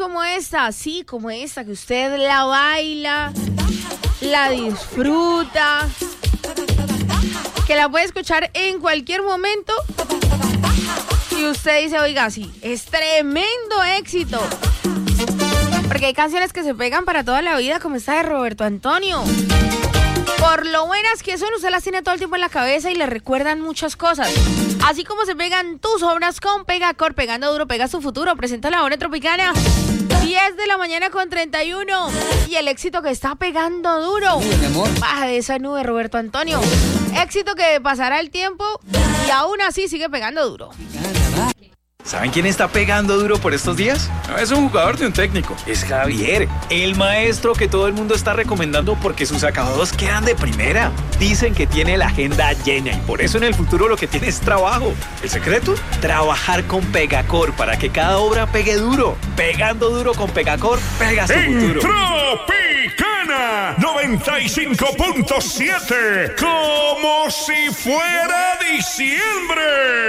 como esta, sí, como esta, que usted la baila, la disfruta, que la puede escuchar en cualquier momento y usted dice, oiga, sí, es tremendo éxito. Porque hay canciones que se pegan para toda la vida, como esta de Roberto Antonio. Por lo buenas que son, usted las tiene todo el tiempo en la cabeza y le recuerdan muchas cosas. Así como se pegan tus obras con Pegacor, pegando duro, pega su futuro. Presenta la hora tropicana, 10 de la mañana con 31. Y el éxito que está pegando duro. Baja de esa nube, Roberto Antonio. Éxito que pasará el tiempo y aún así sigue pegando duro. ¿Saben quién está pegando duro por estos días? No es un jugador ni un técnico, es Javier, el maestro que todo el mundo está recomendando porque sus acabados quedan de primera. Dicen que tiene la agenda llena y por eso en el futuro lo que tiene es trabajo. ¿El secreto? Trabajar con Pegacor para que cada obra pegue duro. Pegando duro con Pegacor, pega su futuro. Tropicana 95.7, como si fuera diciembre.